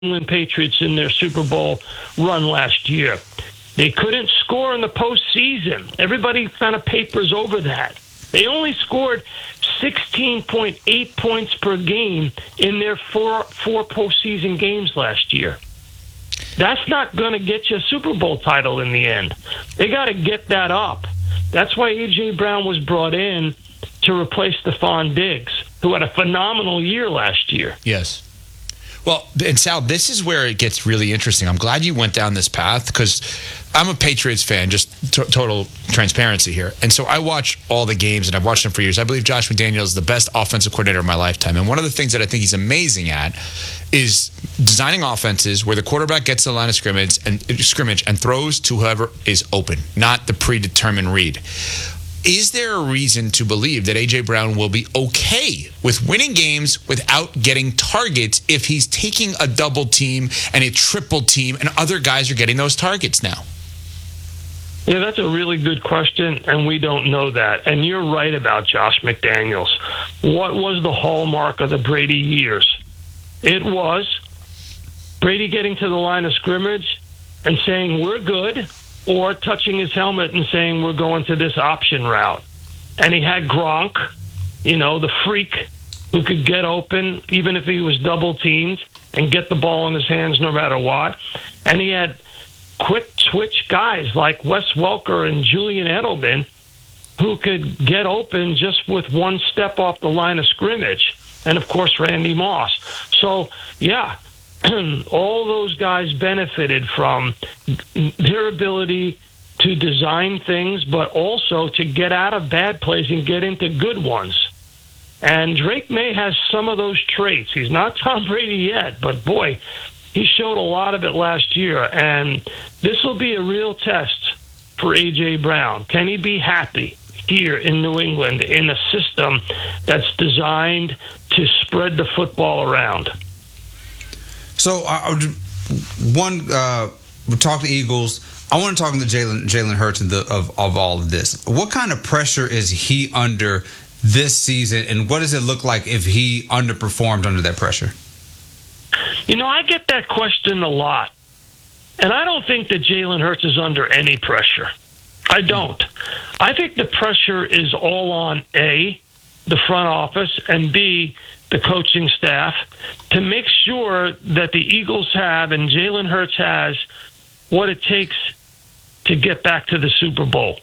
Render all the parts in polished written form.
England Patriots in their Super Bowl run last year. They couldn't score in the postseason. Everybody kind of papers over that. They only scored 16.8 points per game in their four postseason games last year. That's not going to get you a Super Bowl title in the end. They got to get that up. That's why A.J. Brown was brought in to replace Stephon Diggs, who had a phenomenal year last year. Yes. Well, and Sal, this is where it gets really interesting. I'm glad you went down this path because I'm a Patriots fan, just total transparency here. And so I watch all the games, and I've watched them for years. I believe Josh McDaniels is the best offensive coordinator of my lifetime. And one of the things that I think he's amazing at is designing offenses where the quarterback gets to the line of scrimmage and throws to whoever is open, not the predetermined read. Is there a reason to believe that A.J. Brown will be okay with winning games without getting targets if he's taking a double team and a triple team and other guys are getting those targets now? Yeah, that's a really good question, and we don't know that. And you're right about Josh McDaniels. What was the hallmark of the Brady years? It was Brady getting to the line of scrimmage and saying, we're good, or touching his helmet and saying, we're going to this option route. And he had Gronk, the freak who could get open even if he was double teamed and get the ball in his hands no matter what. And he had quick twitch guys like Wes Welker and Julian Edelman who could get open just with one step off the line of scrimmage. And, of course, Randy Moss. So, yeah, all those guys benefited from their ability to design things, but also to get out of bad plays and get into good ones. And Drake May has some of those traits. He's not Tom Brady yet, but boy, he showed a lot of it last year. And this will be a real test for A.J. Brown. Can he be happy here in New England in a system that's designed to spread the football around? So, we talk to Eagles. I want to talk to Jalen Hurts of all of this. What kind of pressure is he under this season, and what does it look like if he underperformed under that pressure? I get that question a lot, and I don't think that Jalen Hurts is under any pressure. I don't. I think the pressure is all on A, the front office, and B, the coaching staff, to make sure that the Eagles have and Jalen Hurts has what it takes to get back to the Super Bowl.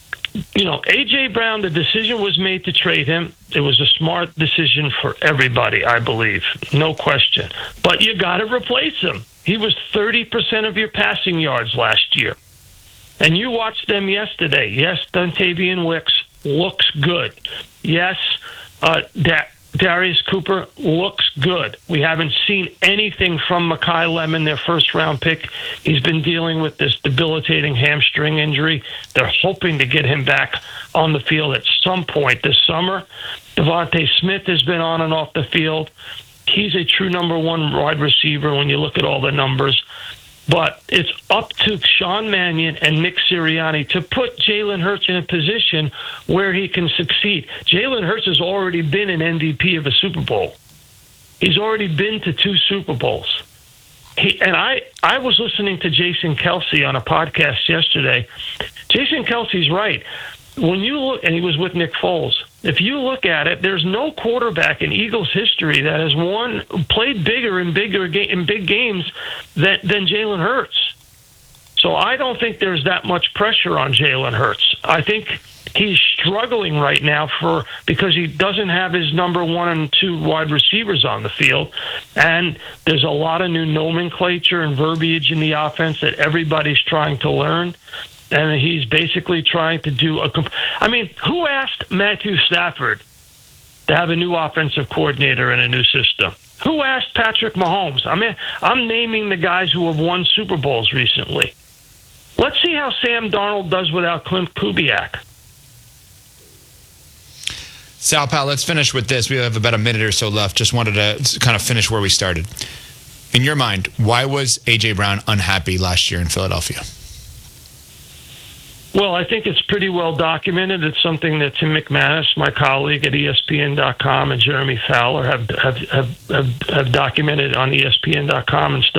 A.J. Brown, the decision was made to trade him. It was a smart decision for everybody, I believe. No question. But you got to replace him. He was 30% of your passing yards last year. And you watched them yesterday. Yes, Dontavian Wicks looks good. Yes, Darius Cooper looks good. We haven't seen anything from Mekhi Lemon, their first-round pick. He's been dealing with this debilitating hamstring injury. They're hoping to get him back on the field at some point this summer. Devontae Smith has been on and off the field. He's a true number one wide receiver when you look at all the numbers. But it's up to Sean Mannion and Nick Sirianni to put Jalen Hurts in a position where he can succeed. Jalen Hurts has already been an MVP of a Super Bowl. He's already been to 2 Super Bowls. I was listening to Jason Kelce on a podcast yesterday. Jason Kelce's right. When you look, and he was with Nick Foles, if you look at it, there's no quarterback in Eagles history that has played bigger in big games than Jalen Hurts. So I don't think there's that much pressure on Jalen Hurts. I think he's struggling right now because he doesn't have his number 1 and 2 wide receivers on the field, and there's a lot of new nomenclature and verbiage in the offense that everybody's trying to learn. And he's basically trying to do who asked Matthew Stafford to have a new offensive coordinator in a new system? Who asked Patrick Mahomes? I'm naming the guys who have won Super Bowls recently. Let's see how Sam Darnold does without Clint Kubiak. Sal, pal, let's finish with this. We have about a minute or so left. Just wanted to kind of finish where we started. In your mind, why was A.J. Brown unhappy last year in Philadelphia? Well, I think it's pretty well documented. It's something that Tim McManus, my colleague at ESPN.com, and Jeremy Fowler have documented on ESPN.com and stuff.